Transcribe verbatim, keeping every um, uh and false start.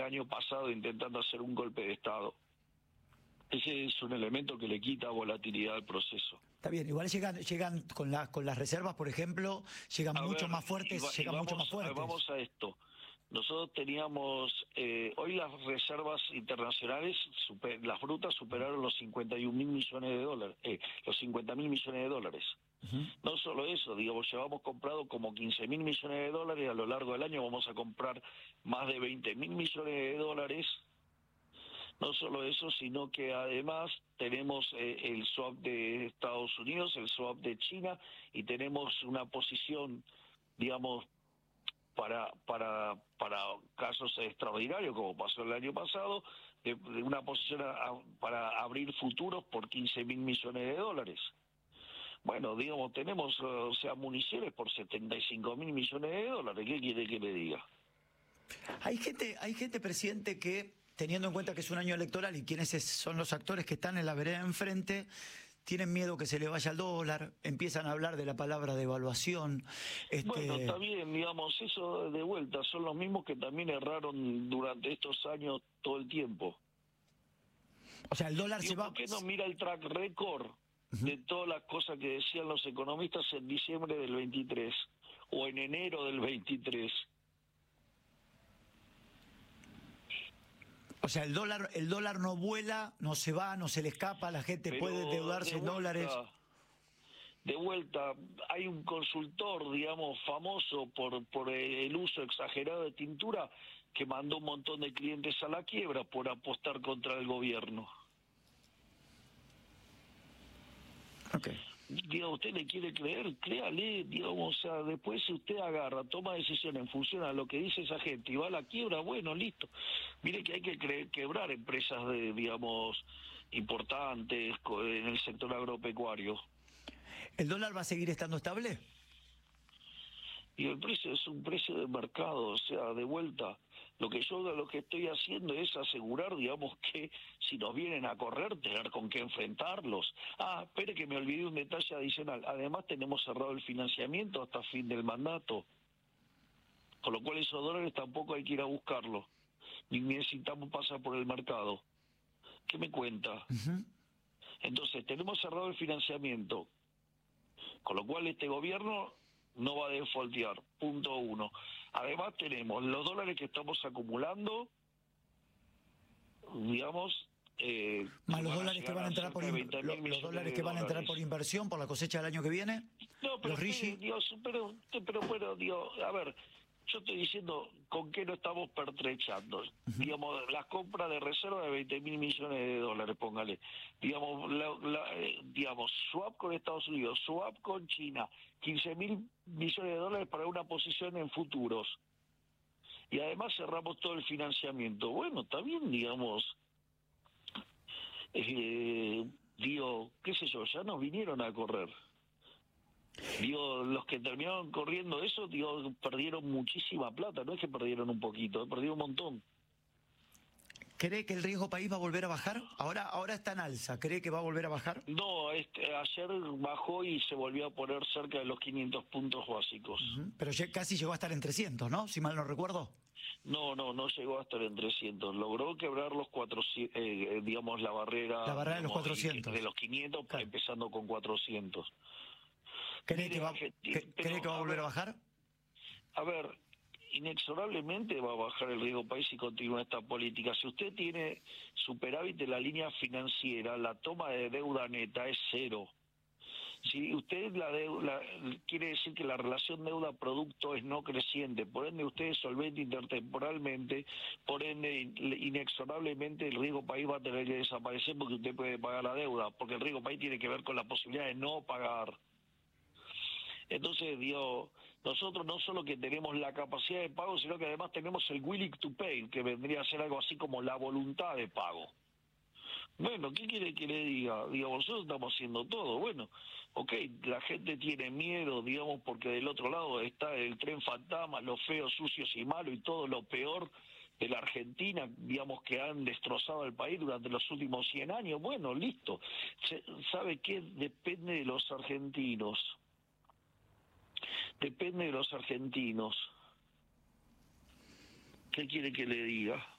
el año pasado intentando hacer un golpe de Estado. Ese es un elemento que le quita volatilidad al proceso. Está bien, igual llegan llegan con las con las reservas, por ejemplo, llegan A mucho ver, más fuertes, y va, y llegan vamos, mucho más fuertes. Vamos a esto. Nosotros teníamos, eh, hoy las reservas internacionales, super, las frutas superaron los cincuenta y un mil millones de dólares, eh, los cincuenta mil millones de dólares. Uh-huh. No solo eso, digamos, llevamos comprado como quince mil millones de dólares, a lo largo del año vamos a comprar más de veinte mil millones de dólares. No solo eso, sino que además tenemos eh, el swap de Estados Unidos, el swap de China, y tenemos una posición, digamos, para para para casos extraordinarios, como pasó el año pasado, de, de una posición a, a, para abrir futuros por quince mil millones de dólares. Bueno, digamos, tenemos, o sea, municiones por setenta y cinco mil millones de dólares. ¿Qué quiere que le diga? Hay gente, hay gente, presidente, que, teniendo en cuenta que es un año electoral y quienes son los actores que están en la vereda enfrente, tienen miedo que se le vaya el dólar, empiezan a hablar de la palabra devaluación. Este... Bueno, está bien, digamos, eso de vuelta, son los mismos que también erraron durante estos años todo el tiempo. O sea, el dólar Digo, se va... ¿por qué no mira el track record uh-huh. de todas las cosas que decían los economistas en diciembre del veintitrés o en enero del veintitrés? O sea, el dólar el dólar no vuela, no se va, no se le escapa, la gente Pero puede endeudarse de en vuelta, dólares. De vuelta, hay un consultor, digamos, famoso por, por el uso exagerado de tintura que mandó un montón de clientes a la quiebra por apostar contra el gobierno. Okay. Digo, usted le quiere creer, créale, digamos, o sea, después si usted agarra, toma decisiones en función a lo que dice esa gente y va a la quiebra, bueno, listo. Mire que hay que cre quebrar empresas de, digamos, importantes en el sector agropecuario. ¿El dólar va a seguir estando estable? Y el precio es un precio de mercado, o sea, de vuelta. Lo que yo lo que estoy haciendo es asegurar, digamos, que si nos vienen a correr, tener con qué enfrentarlos. Ah, espere que me olvidé un detalle adicional. Además tenemos cerrado el financiamiento hasta fin del mandato. Con lo cual esos dólares tampoco hay que ir a buscarlos. Ni necesitamos pasar por el mercado. ¿Qué me cuenta? Uh-huh. Entonces, tenemos cerrado el financiamiento. Con lo cual este gobierno no va a defaultear, punto uno. Además tenemos los dólares que estamos acumulando, digamos... Eh, más los dólares que van a entrar por in... los, los dólares que van a entrar por inversión por la cosecha del año que viene. No, pero, usted, Dios, pero, pero bueno, Dios, a ver, yo estoy diciendo con qué no estamos pertrechando. Uh-huh. Digamos, las compras de reserva de veinte mil millones de dólares, póngale. Digamos, la, la, eh, digamos, swap con Estados Unidos, swap con China, quince mil millones de dólares para una posición en futuros. Y además cerramos todo el financiamiento. Bueno, también, digamos, eh, digo, qué sé yo, ya nos vinieron a correr. Digo, los que terminaron corriendo eso, digo, perdieron muchísima plata, no es que perdieron un poquito, perdieron un montón. ¿Cree que el riesgo país va a volver a bajar? Ahora ahora está en alza, ¿cree que va a volver a bajar? No, este, ayer bajó y se volvió a poner cerca de los quinientos puntos básicos. Uh-huh. Pero ya casi llegó a estar en trescientos, ¿no? Si mal no recuerdo. No, no, no llegó a estar en trescientos. Logró quebrar los cuatrocientos, eh, digamos, la barrera... La barrera digamos, de los cuatrocientos. De los quinientos, claro. Empezando con cuatrocientos. ¿Cree, Mire, que, va, que, pero, ¿cree que va a volver a, ver, a bajar? A ver, inexorablemente va a bajar el riesgo país si continúa esta política. Si usted tiene superávit de la línea financiera, la toma de deuda neta es cero. Si usted la deuda, quiere decir que la relación deuda-producto es no creciente, por ende usted es solvente intertemporalmente, por ende inexorablemente el riesgo país va a tener que desaparecer porque usted puede pagar la deuda, porque el riesgo país tiene que ver con la posibilidad de no pagar. Entonces, digo, nosotros no solo que tenemos la capacidad de pago, sino que además tenemos el willing to pay, que vendría a ser algo así como la voluntad de pago. Bueno, ¿qué quiere que le diga? Digamos, nosotros estamos haciendo todo. Bueno, ok, la gente tiene miedo, digamos, porque del otro lado está el tren fantasma, los feos, sucios y malos y todo lo peor de la Argentina, digamos, que han destrozado el país durante los últimos cien años. Bueno, listo. ¿Sabe qué? Depende de los argentinos. Depende de los argentinos. ¿Qué quiere que le diga?